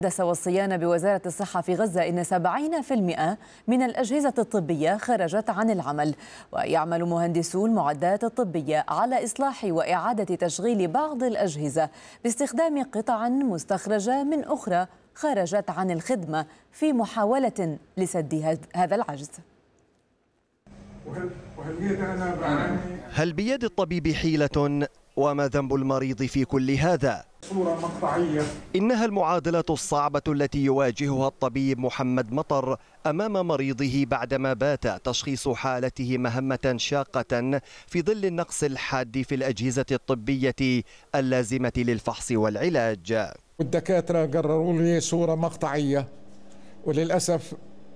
تحدث والصيانة بوزارة الصحة في غزة إن 70% من الأجهزة الطبية خرجت عن العمل، ويعمل مهندسو المعدات الطبية على إصلاح وإعادة تشغيل بعض الأجهزة باستخدام قطع مستخرجة من أخرى خرجت عن الخدمة في محاولة لسد هذا العجز. هل بيد الطبيب حيلة؟ وما ذنب المريض في كل هذا؟ صورة مقطعية. إنها المعادلة الصعبة التي يواجهها الطبيب محمد مطر أمام مريضه بعدما بات تشخيص حالته مهمة شاقة في ظل النقص الحاد في الأجهزة الطبية اللازمة للفحص والعلاج. والدكاترة قرروا لي صورة مقطعية، وللأسف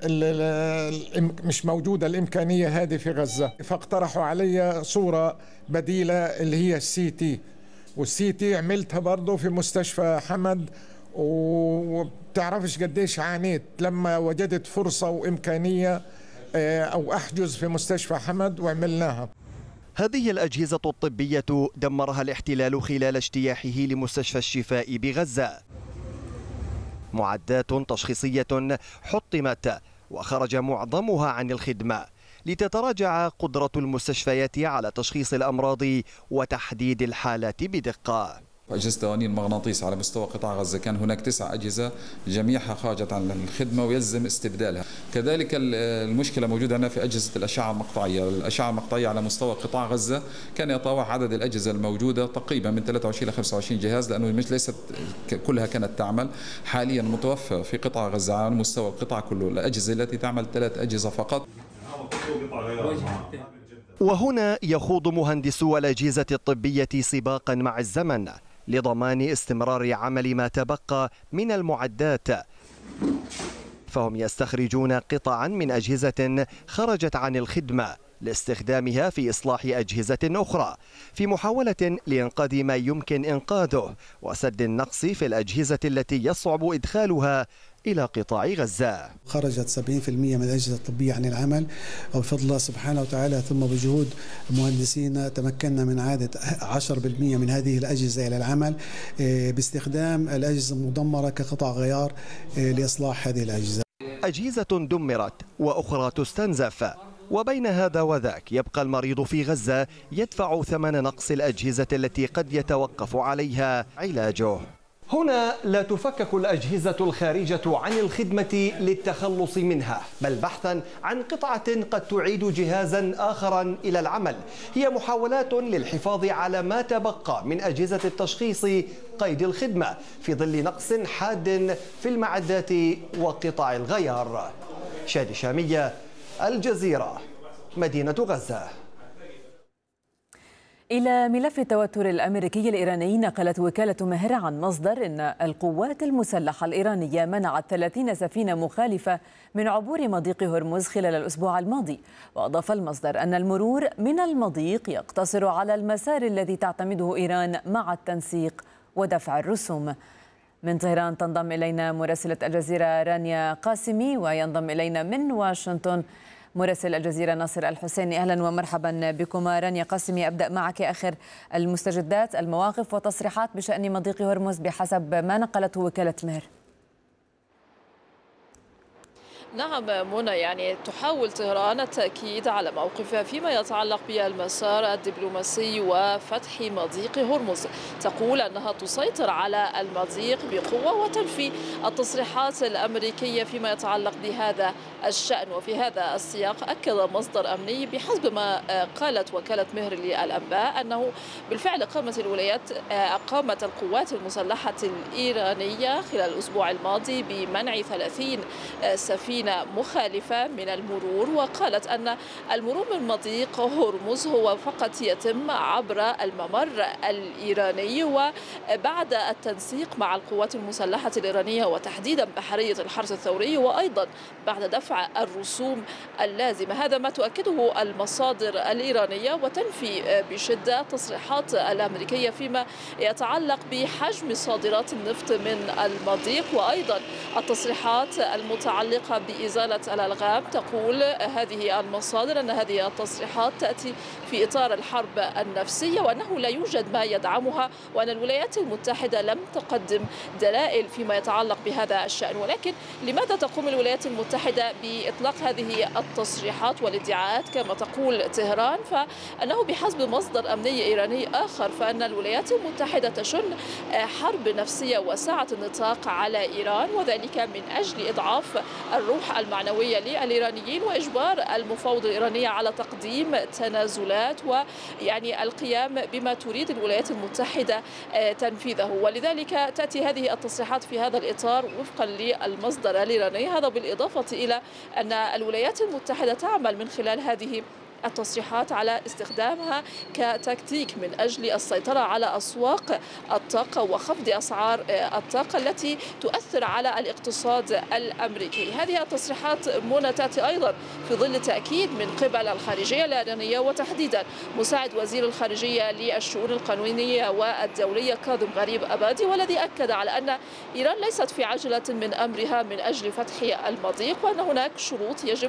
مش موجودة الإمكانية هذه في غزة، فاقترحوا علي صورة بديلة اللي هي السي تي، والسي تي عملتها برضه في مستشفى حمد، وبتعرفش قديش عانيت لما وجدت فرصة وإمكانية أو أحجز في مستشفى حمد وعملناها. هذه الأجهزة الطبية دمرها الاحتلال خلال اجتياحه لمستشفى الشفاء بغزة. معدات تشخيصية حطمت وخرج معظمها عن الخدمة لتتراجع قدرة المستشفيات على تشخيص الأمراض وتحديد الحالات بدقة. أجهزة توانين المغناطيس على مستوى قطاع غزة كان هناك 9 أجهزة جميعها خرجت عن الخدمة ويلزم استبدالها. كذلك المشكلة موجودة هنا في أجهزة الأشعة المقطعية. الأشعة المقطعية على مستوى قطاع غزة كان يتراوح عدد الأجهزة الموجودة تقريبا من 23 إلى 25 جهاز، لأنه مش ليست كلها كانت تعمل. حاليا متوفر في قطاع غزة على مستوى القطاع كله الأجهزة التي تعمل 3 أجهزة فقط. وهنا يخوض مهندسو الأجهزة الطبية سباقا مع الزمن لضمان استمرار عمل ما تبقى من المعدات، فهم يستخرجون قطعا من أجهزة خرجت عن الخدمة لاستخدامها في إصلاح أجهزة أخرى في محاولة لإنقاذ ما يمكن إنقاذه وسد النقص في الأجهزة التي يصعب إدخالها إلى قطاع غزة. خرجت 70% من الأجهزة الطبية عن العمل، وبفضل الله سبحانه وتعالى ثم بجهود مهندسين تمكنا من إعادة 10% من هذه الأجهزة إلى العمل باستخدام الأجهزة المدمرة كقطع غيار لإصلاح هذه الأجهزة. أجهزة دمرت وأخرى تستنزف، وبين هذا وذاك يبقى المريض في غزة يدفع ثمن نقص الأجهزة التي قد يتوقف عليها علاجه. هنا لا تفكك الأجهزة الخارجة عن الخدمة للتخلص منها، بل بحثا عن قطعة قد تعيد جهازا آخرا إلى العمل. هي محاولات للحفاظ على ما تبقى من أجهزة التشخيص قيد الخدمة في ظل نقص حاد في المعدات وقطع الغيار. شادي شامية، الجزيرة، مدينة غزة. إلى ملف التوتر الأمريكي الإيراني، نقلت وكالة مهر عن مصدر أن القوات المسلحة الإيرانية منعت 30 سفينة مخالفة من عبور مضيق هرمز خلال الأسبوع الماضي. وأضاف المصدر أن المرور من المضيق يقتصر على المسار الذي تعتمده إيران مع التنسيق ودفع الرسوم. من طهران تنضم إلينا مراسلة الجزيرة رانيا قاسمي، وينضم إلينا من واشنطن مراسل الجزيرة ناصر الحسيني. أهلا ومرحبا بكما. رانيا قاسمي، أبدأ معك آخر المستجدات، المواقف وتصريحات بشأن مضيق هرمز بحسب ما نقلته وكالة مهر. نعم منى، يعني تحاول طهران التأكيد على موقفها فيما يتعلق بالمسار الدبلوماسي وفتح مضيق هرمز. تقول أنها تسيطر على المضيق بقوة وتنفي التصريحات الأمريكية فيما يتعلق بهذا الشأن. وفي هذا السياق أكد مصدر أمني بحسب ما قالت وكالة مهر للأنباء أنه بالفعل قامت القوات المسلحة الإيرانية خلال الأسبوع الماضي بمنع 30 سفينة مخالفة من المرور. وقالت أن المرور من مضيق هرمز هو فقط يتم عبر الممر الإيراني وبعد التنسيق مع القوات المسلحة الإيرانية وتحديدا بحرية الحرس الثوري، وأيضا بعد دفع الرسوم اللازمة. هذا ما تؤكده المصادر الإيرانية، وتنفي بشدة تصريحات الأمريكية فيما يتعلق بحجم صادرات النفط من المضيق، وأيضا التصريحات المتعلقة بإزالة الألغام. تقول هذه المصادر أن هذه التصريحات تأتي في إطار الحرب النفسية، وأنه لا يوجد ما يدعمها، وأن الولايات المتحدة لم تقدم دلائل فيما يتعلق بهذا الشأن. ولكن لماذا تقوم الولايات المتحدة بإطلاق هذه التصريحات والادعاءات كما تقول طهران؟ فأنه بحسب مصدر أمني إيراني آخر فأن الولايات المتحدة تشن حرب نفسية واسعة النطاق على إيران، وذلك من أجل إضعاف الروح المعنوية للإيرانيين وإجبار المفاوضة الإيرانية على تقديم تنازلات ويعني القيام بما تريد الولايات المتحدة تنفيذه. ولذلك تأتي هذه التصريحات في هذا الإطار وفقا للمصدر الإيراني. هذا بالإضافة إلى أن الولايات المتحدة تعمل من خلال هذه التصريحات على استخدامها كتكتيك من أجل السيطرة على أسواق الطاقة وخفض أسعار الطاقة التي تؤثر على الاقتصاد الأمريكي. هذه التصريحات منى تأتي أيضا في ظل تأكيد من قبل الخارجية الإيرانية وتحديدا مساعد وزير الخارجية للشؤون القانونية والدولية كاظم غريب أبادي، والذي أكد على أن إيران ليست في عجلة من أمرها من أجل فتح المضيق، وأن هناك شروط يجب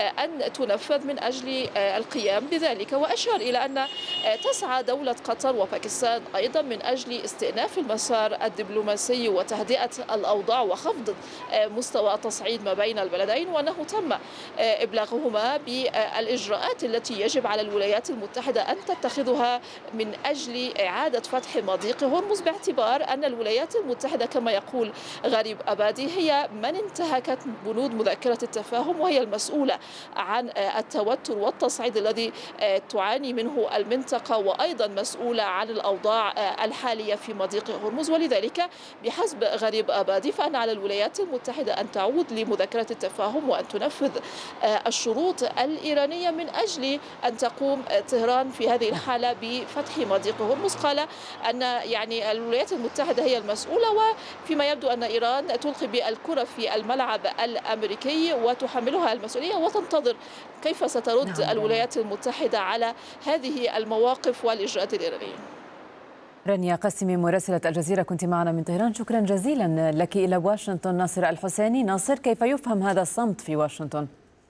أن تنفذ من أجل القيام بذلك. وأشار إلى أن تسعى دولة قطر وباكستان أيضا من أجل استئناف المسار الدبلوماسي وتهدئة الأوضاع وخفض مستوى التصعيد ما بين البلدين، وأنه تم إبلاغهما بالإجراءات التي يجب على الولايات المتحدة أن تتخذها من أجل إعادة فتح مضيق هرمز، باعتبار أن الولايات المتحدة كما يقول غريب أبادي هي من انتهكت بنود مذكرة التفاهم، وهي المسؤولة عن التوتر والتصعيد الذي تعاني منه المنطقة، وأيضا مسؤولة عن الأوضاع الحالية في مضيق هرمز. ولذلك بحسب غريب أبادي فإن على الولايات المتحدة أن تعود لمذكرة التفاهم وأن تنفذ الشروط الإيرانية من أجل أن تقوم طهران في هذه الحالة بفتح مضيق هرمز. قال أن يعني الولايات المتحدة هي المسؤولة، وفيما يبدو أن إيران تلقي بالكرة في الملعب الأمريكي وتحملها المسؤولية، وتنتظر كيف سترد الولايات المتحدة على هذه المواقف والإجراءات الإيرانية. رانيا قاسمي مراسلة الجزيرة كنت معنا من طهران، شكرا جزيلا لك. إلى واشنطن ناصر الحسيني. ناصر، كيف يفهم هذا الصمت في واشنطن؟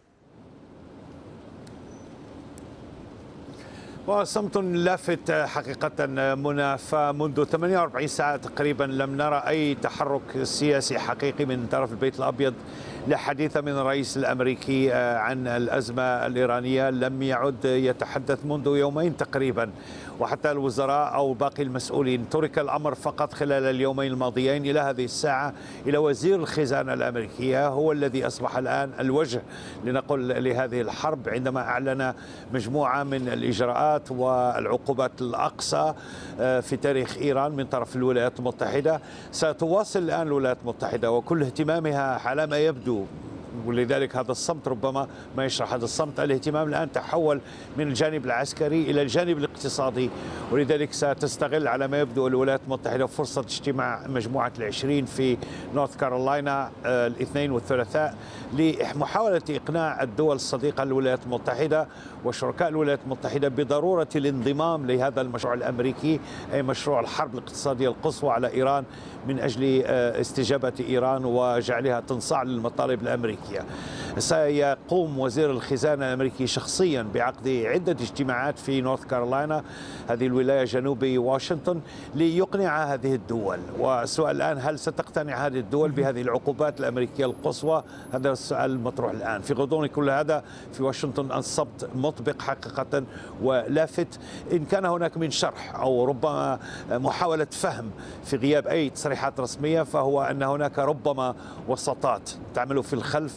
وصمت لافت حقيقة منى، فمنذ 48 ساعة تقريبا لم نرى أي تحرك سياسي حقيقي من طرف البيت الأبيض لحديث من الرئيس الأمريكي عن الأزمة الإيرانية. لم يعد يتحدث منذ يومين تقريبا، وحتى الوزراء أو باقي المسؤولين ترك الأمر فقط خلال اليومين الماضيين إلى هذه الساعة إلى وزير الخزانة الأمريكية، هو الذي أصبح الآن الوجه لنقل لهذه الحرب، عندما أعلن مجموعة من الإجراءات والعقوبات الأقصى في تاريخ إيران من طرف الولايات المتحدة. ستواصل الآن الولايات المتحدة وكل اهتمامها على ما يبدو، ولذلك هذا الصمت ربما ما يشرح هذا الصمت. الاهتمام الآن تحول من الجانب العسكري إلى الجانب الاقتصادي، ولذلك ستستغل على ما يبدو الولايات المتحدة فرصة اجتماع مجموعة ال20 في نورث كارولاينا الاثنين والثلاثاء لمحاولة إقناع الدول الصديقة للولايات المتحدة وشركاء الولايات المتحدة بضرورة الانضمام لهذا المشروع الأمريكي، أي مشروع الحرب الاقتصادية القصوى على إيران، من أجل استجابة إيران وجعلها تنصاع للمطالب الأمريكية. سيقوم وزير الخزانة الأمريكي شخصيا بعقد عدة اجتماعات في نورث كارولاينا، هذه الولاية جنوب واشنطن، ليقنع هذه الدول. والسؤال الآن، هل ستقتنع هذه الدول بهذه العقوبات الأمريكية القصوى؟ هذا السؤال المطروح الآن. في غضون كل هذا في واشنطن الصمت مطبق حقيقة ولافت، إن كان هناك من شرح أو ربما محاولة فهم في غياب أي تصريحات رسمية، فهو أن هناك ربما وساطات تعمل في الخلف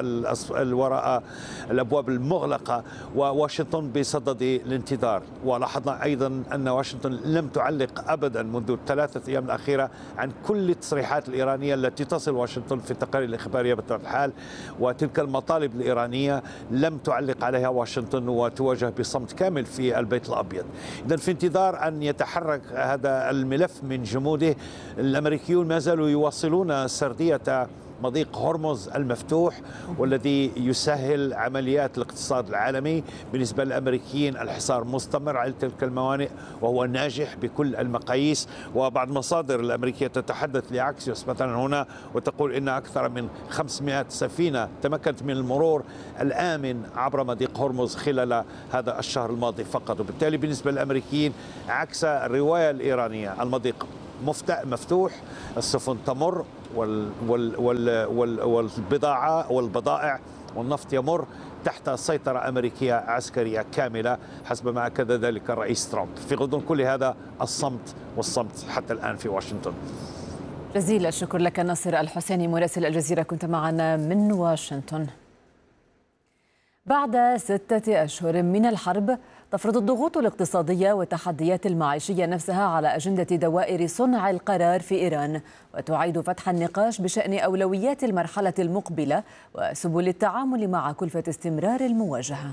وراء الأبواب المغلقة، وواشنطن بصدد الانتظار. ولاحظنا أيضا أن واشنطن لم تعلق أبدا منذ الثلاثة أيام الأخيرة عن كل التصريحات الإيرانية التي تصل واشنطن في التقارير الإخبارية بطبيعة الحال، وتلك المطالب الإيرانية لم تعلق عليها واشنطن وتواجه بصمت كامل في البيت الأبيض. إذن في انتظار أن يتحرك هذا الملف من جموده، الأمريكيون ما زالوا يواصلون سردية مضيق هرمز المفتوح، والذي يسهل عمليات الاقتصاد العالمي. بالنسبة للأمريكيين الحصار مستمر على تلك الموانئ وهو ناجح بكل المقاييس. وبعض المصادر الأمريكية تتحدث لأكسيوس مثلا هنا وتقول إن أكثر من 500 سفينة تمكنت من المرور الآمن عبر مضيق هرمز خلال هذا الشهر الماضي فقط. وبالتالي بالنسبة للأمريكيين عكس الرواية الإيرانية، المضيق مفتوح، السفن تمر والبضائع والنفط يمر تحت سيطرة أمريكية عسكرية كاملة حسب ما أكد ذلك الرئيس ترامب. في غضون كل هذا الصمت والصمت حتى الآن في واشنطن. جزيل الشكر لك ناصر الحسيني مراسل الجزيرة، كنت معنا من واشنطن. بعد 6 أشهر من الحرب تفرض الضغوط الاقتصادية والتحديات المعيشية نفسها على أجندة دوائر صنع القرار في إيران، وتعيد فتح النقاش بشأن أولويات المرحلة المقبلة وسبل التعامل مع كلفة استمرار المواجهة.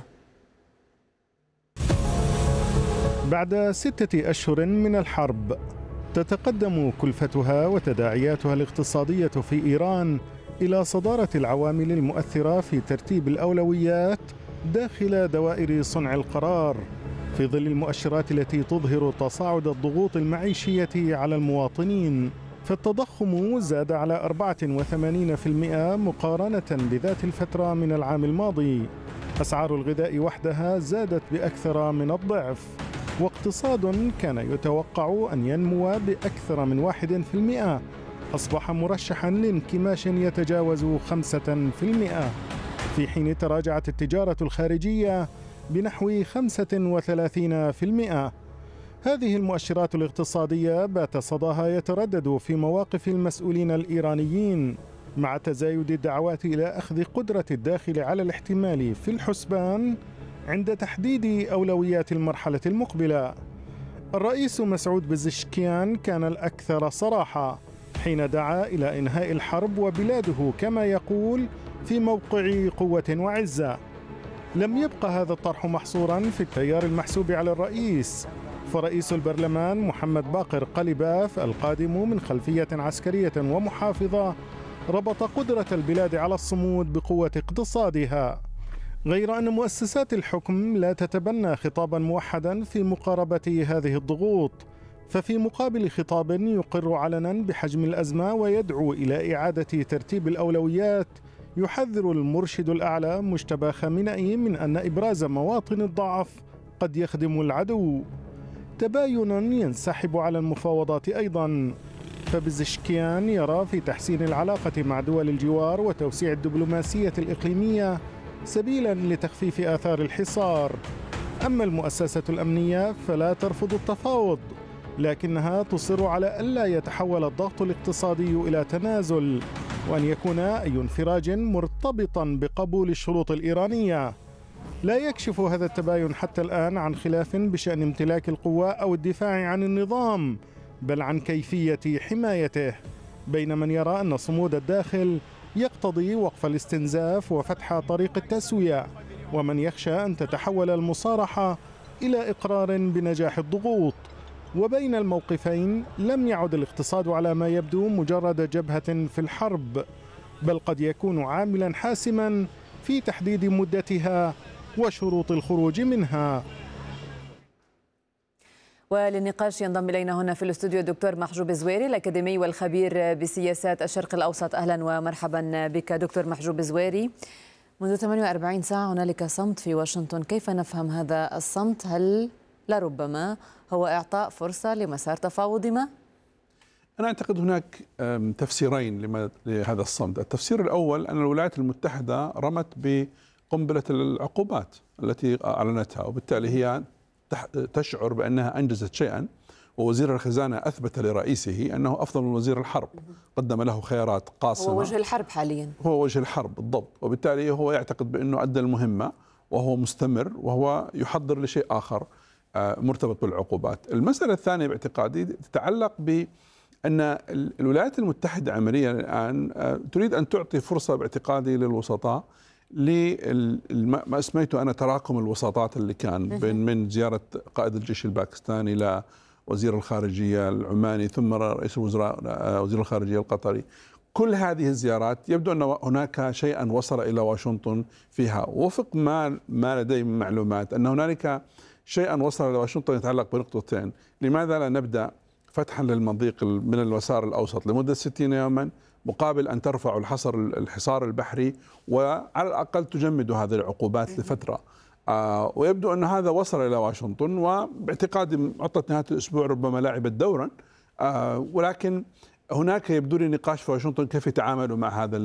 بعد 6 أشهر من الحرب تتقدم كلفتها وتداعياتها الاقتصادية في إيران إلى صدارة العوامل المؤثرة في ترتيب الأولويات داخل دوائر صنع القرار، في ظل المؤشرات التي تظهر تصاعد الضغوط المعيشية على المواطنين. فالتضخم زاد على 84% مقارنة بذات الفترة من العام الماضي. أسعار الغذاء وحدها زادت بأكثر من الضعف، واقتصاد كان يتوقع أن ينمو بأكثر من 1% أصبح مرشحا لانكماش يتجاوز 5%، في حين تراجعت التجارة الخارجية بنحو 35%. هذه المؤشرات الاقتصادية بات صداها يتردد في مواقف المسؤولين الإيرانيين، مع تزايد الدعوات إلى أخذ قدرة الداخل على الاحتمال في الحسبان عند تحديد أولويات المرحلة المقبلة. الرئيس مسعود بزشكيان كان الأكثر صراحة حين دعا إلى إنهاء الحرب وبلاده كما يقول في موقع قوة وعزة. لم يبقى هذا الطرح محصورا في التيار المحسوب على الرئيس، فرئيس البرلمان محمد باقر قلباف القادم من خلفية عسكرية ومحافظة ربط قدرة البلاد على الصمود بقوة اقتصادها، غير أن مؤسسات الحكم لا تتبنى خطابا موحدا في مقاربة هذه الضغوط. ففي مقابل خطاب يقر علنا بحجم الأزمة ويدعو إلى إعادة ترتيب الأولويات، يحذر المرشد الأعلى مجتبى خامنئي من أن إبراز مواطن الضعف قد يخدم العدو. تباين ينسحب على المفاوضات أيضا، فبزشكيان يرى في تحسين العلاقة مع دول الجوار وتوسيع الدبلوماسية الإقليمية سبيلا لتخفيف آثار الحصار. أما المؤسسة الأمنية فلا ترفض التفاوض، لكنها تصر على ألا يتحول الضغط الاقتصادي إلى تنازل، وأن يكون أي انفراج مرتبطا بقبول الشروط الإيرانية. لا يكشف هذا التباين حتى الآن عن خلاف بشأن امتلاك القوة أو الدفاع عن النظام، بل عن كيفية حمايته، بين من يرى أن صمود الداخل يقتضي وقف الاستنزاف وفتح طريق التسوية، ومن يخشى أن تتحول المصارحة إلى إقرار بنجاح الضغوط. وبين الموقفين لم يعد الاقتصاد على ما يبدو مجرد جبهة في الحرب، بل قد يكون عاملا حاسما في تحديد مدتها وشروط الخروج منها. وللنقاش ينضم إلينا هنا في الاستوديو الدكتور محجوب زويري الأكاديمي والخبير بسياسات الشرق الأوسط. أهلا ومرحبا بك دكتور محجوب زويري. منذ 48 ساعة هنالك صمت في واشنطن، كيف نفهم هذا الصمت؟ هل لربما هو إعطاء فرصة لمسار تفاوضي ما؟ أنا أعتقد هناك تفسيرين لهذا الصمت. التفسير الأول أن الولايات المتحدة رمت بقنبلة العقوبات التي أعلنتها، وبالتالي هي تشعر بأنها أنجزت شيئا، ووزير الخزانة أثبت لرئيسه أنه أفضل من وزير الحرب، قدم له خيارات قاصمة. هو وجه الحرب حاليا، هو وجه الحرب بالضبط، وبالتالي هو يعتقد بأنه أدى المهمة وهو مستمر وهو يحضر لشيء آخر مرتبط بالعقوبات. المسألة الثانية باعتقادي تتعلق بأن الولايات المتحدة عمليا الآن تريد أن تعطي فرصة باعتقادي للوسطاء لما اسميته أنا تراكم الوساطات اللي كان من زيارة قائد الجيش الباكستاني إلى وزير الخارجية العماني ثم رئيس الوزراء وزير الخارجية القطري. كل هذه الزيارات يبدو أن هناك شيئا وصل إلى واشنطن فيها. وفق ما لدي من معلومات أن هنالك شيئا وصل إلى واشنطن يتعلق بنقطتين. لماذا لا نبدأ فتحا للمضيق من اليسار الأوسط لمدة 60 يوما مقابل أن ترفعوا الحصار البحري وعلى الأقل تجمدوا هذه العقوبات لفترة. ويبدو أن هذا وصل إلى واشنطن، وباعتقادي عطلة نهاية الأسبوع ربما لعبت دورا، ولكن هناك يبدو لي نقاش في واشنطن كيف يتعاملوا مع هذا